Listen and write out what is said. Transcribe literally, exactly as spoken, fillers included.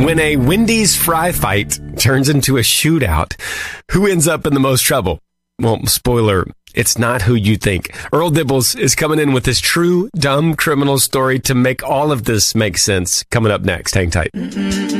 When a Wendy's fry fight turns into a shootout, who ends up in the most trouble? Well, spoiler, it's not who you think. Earl Dibbles is coming in with his true dumb criminal story to make all of this make sense. Coming up next. Hang tight. Mm-mm-mm.